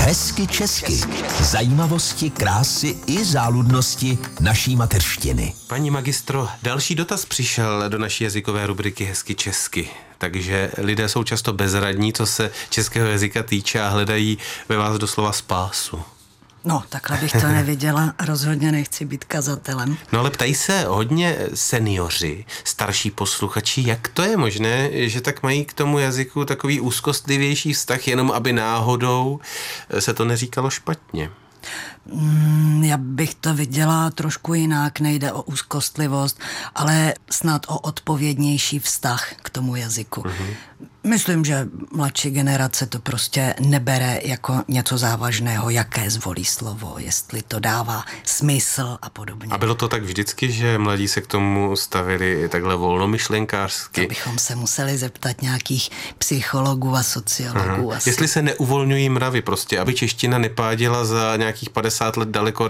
Hezky česky. Zajímavosti, krásy i záludnosti naší mateřštiny. Paní magistro, další dotaz přišel do naší jazykové rubriky Hezky česky. Takže lidé jsou často bezradní, co se českého jazyka týče a hledají ve vás doslova spásu. No, takhle bych to neviděla. Rozhodně nechci být kazatelem. No ale ptají se hodně seniori, starší posluchači, jak to je možné, že tak mají k tomu jazyku takový úzkostlivější vztah, jenom aby náhodou se to neříkalo špatně. Já bych to viděla trošku jinak, nejde o úzkostlivost, ale snad o odpovědnější vztah k tomu jazyku. Myslím, že mladší generace to prostě nebere jako něco závažného, jaké zvolí slovo, jestli to dává smysl a podobně. A bylo to tak vždycky, že mladí se k tomu stavili takhle volnomyšlenkářsky? To bychom se museli zeptat nějakých psychologů a sociologů. Jestli se neuvolňují mravy prostě, aby čeština nepáděla za nějakých 50 let daleko